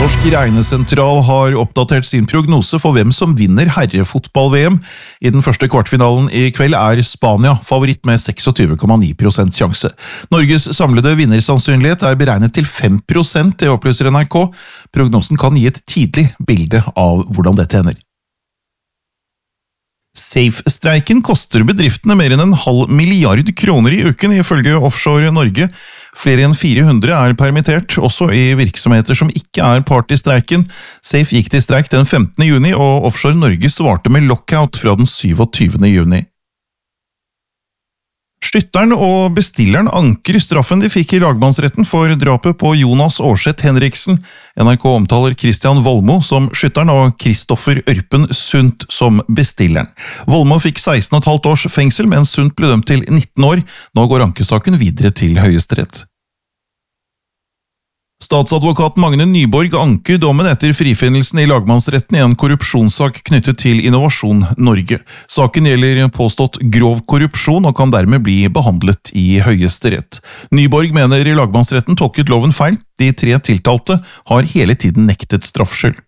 Norsk regnesentral har oppdatert sin prognose for hvem som vinner herrefotball-VM. I den første kvartfinalen i kveld er Spania favoritt med 26,9% sjanse. Norges samlede vinnersannsynlighet er beregnet til 5%, det opplyser NRK. Prognosen kan gi et tidlig bilde av hvordan dette ender. Safe-streiken koster bedriftene mer enn 0,5 milliard kroner i uken, ifølge Offshore Norge. Flere enn 400 er permittert, også i virksomheter som ikke er part i streiken. Safe gikk til streik den 15. juni, og Offshore Norge svarte med lockout fra den 27. juni. Skytteren og bestilleren anker straffen de fikk i lagmannsretten for drapet på Jonas Aarseth Henriksen. NRK omtaler Christian Volmo som skytteren og Kristoffer Ørpen Sundt som bestilleren. Volmo fikk 16,5 års fengsel, mens Sundt ble dømt til 19 år. Nå går ankesaken videre til Høyesterett. Statsadvokat Magne Nyborg anker dommen etter frifinnelsen i lagmannsretten i en korrupsjonssak knyttet til Innovasjon Norge. Saken gjelder påstått grov korrupsjon og kan dermed bli behandlet i Høyesterett. Nyborg mener i lagmannsretten tolket loven feil. De 3 tiltalte har hele tiden nektet straffskyld.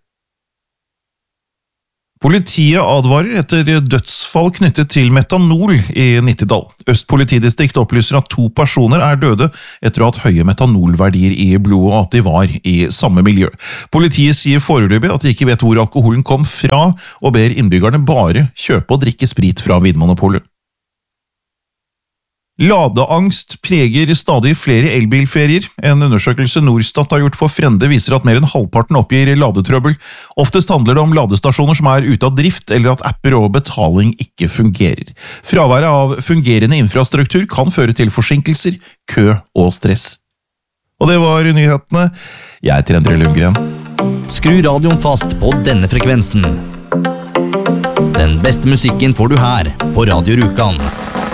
Politiet advarer etter dødsfall knyttet til metanol i Nittedal. Øst politidistrikt opplyser at 2 personer er døde etter å ha hatt høye metanolverdier i blodet og at de var i samme miljø. Politiet sier foreløpig at de ikke vet hvor alkoholen kom fra, og ber innbyggerne bare kjøpe og drikke sprit fra Vinmonopolet. Ladeangst preger stadig flere elbilferier. En undersøkelse Norstat har gjort for Frende viser at mer enn halvparten oppgir ladetrøbbel. Oftest handler det om ladestasjoner som er ute av drift, eller at apper og betaling ikke fungerer. Fraværet av fungerende infrastruktur kan føre til forsinkelser, kø og stress. Og det var nyhetene. Jeg heter Endre Lundgren. Skru radioen fast på denne frekvensen. Den beste musikken får du her på Radio Rjukan.